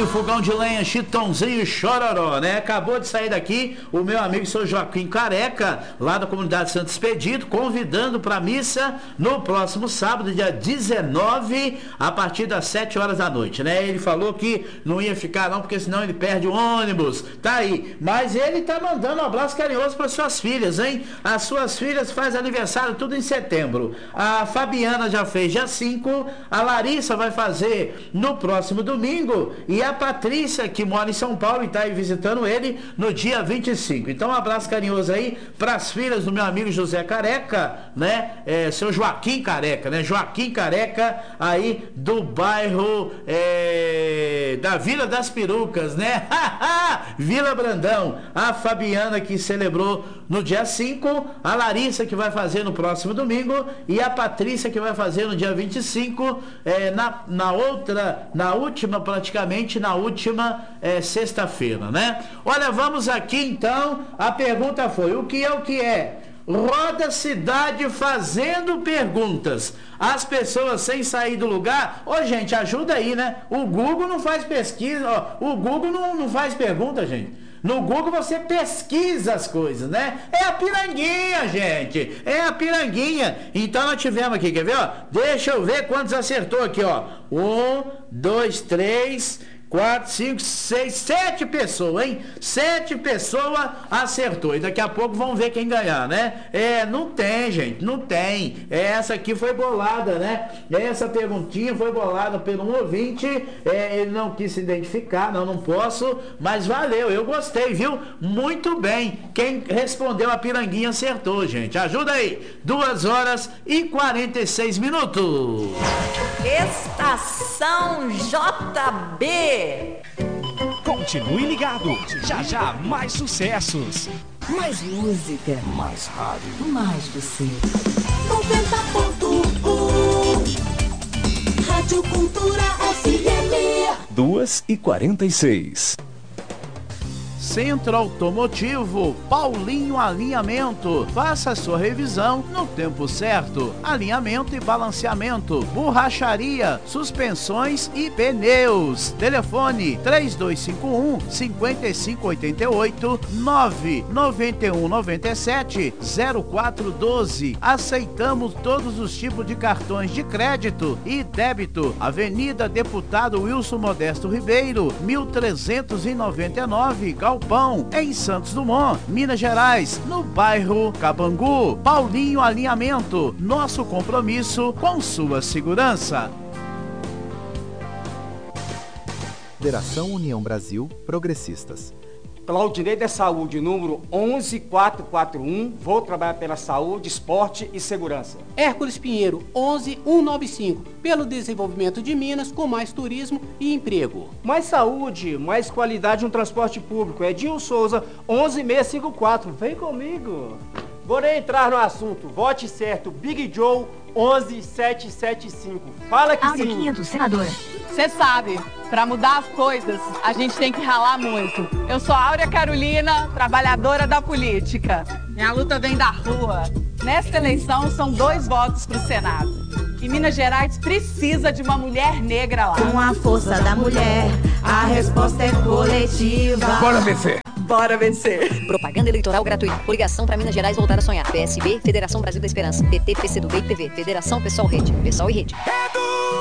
aí, fogão de lenha, Chitãozinho e Chororó, né? Acabou de sair daqui o meu amigo Sr. Joaquim Careca, lá da comunidade Santo Expedito, convidando para missa no próximo sábado, dia 19, a partir das 7 horas da noite, né? Ele falou que não ia ficar não, porque senão ele perde o ônibus, tá aí. Mas ele tá mandando um abraço carinhoso para suas filhas, hein? As suas filhas fazem aniversário tudo em setembro. A Fabiana já fez dia 5, a Larissa vai fazer no próximo domingo e a Patrícia, que mora em São Paulo e está aí visitando ele, no dia 25. Então um abraço carinhoso aí para as filhas do meu amigo José Careca, né? Seu Joaquim Careca, né? Joaquim Careca aí do bairro da Vila das Perucas, né? Vila Brandão. A Fabiana que celebrou no dia 5, a Larissa que vai fazer no próximo domingo e a Patrícia que vai fazer no dia 25, na última sexta-feira, né? Olha, vamos aqui então, a pergunta foi, o que é? Roda cidade fazendo perguntas. As pessoas sem sair do lugar. Ô, gente, ajuda aí, né? O Google não faz pesquisa, ó, o Google não faz pergunta, gente. No Google você pesquisa as coisas, né? É a piranguinha, gente. É a piranguinha. Então nós tivemos aqui, quer ver, ó? Deixa eu ver quantos acertou aqui, ó. 1, 2, 3... 4, 5, 6, 7 pessoas, hein? 7 pessoas acertou. E daqui a pouco vamos ver quem ganhar, né? Não tem, gente, não tem. Essa aqui foi bolada, né? Essa perguntinha foi bolada por um ouvinte. Ele não quis se identificar, não posso. Mas valeu, eu gostei, viu? Muito bem. Quem respondeu a piranguinha acertou, gente. Ajuda aí. 2 horas e 46 minutos. Estação JB. Continue ligado, já mais sucessos. Mais música. Mais rádio. Mais você. 90.1 Rádio Cultura FM. 2h46. Centro Automotivo Paulinho Alinhamento. Faça a sua revisão no tempo certo. Alinhamento e balanceamento, borracharia, suspensões e pneus. Telefone 3251-5588 99197-0412. Aceitamos todos os tipos de cartões de crédito e débito. Avenida Deputado Wilson Modesto Ribeiro, 1399, Galpão, em Santos Dumont, Minas Gerais, no bairro Cabangu. Paulinho Alinhamento, nosso compromisso com sua segurança. Federação União Brasil Progressistas. Claudinei da Saúde, número 11441, vou trabalhar pela saúde, esporte e segurança. Hércules Pinheiro, 11195, pelo desenvolvimento de Minas com mais turismo e emprego. Mais saúde, mais qualidade no transporte público. Edinho Souza, 11654, vem comigo. Vou nem entrar no assunto, vote certo, Big Joe, 11775. Fala que Áudio sim. 500, senadora. Você sabe, para mudar as coisas, a gente tem que ralar muito. Eu sou Áurea Carolina, trabalhadora da política. Minha luta vem da rua. Nesta eleição, são 2 votos para o Senado. E Minas Gerais precisa de uma mulher negra lá. Com a força da mulher, a resposta é coletiva. Bora vencer! Bora vencer! Propaganda eleitoral gratuita. Coligação para Minas Gerais voltar a sonhar. PSB, Federação Brasil da Esperança. PT, PCdoB e PV. Federação Pessoal Rede. Pessoal e Rede.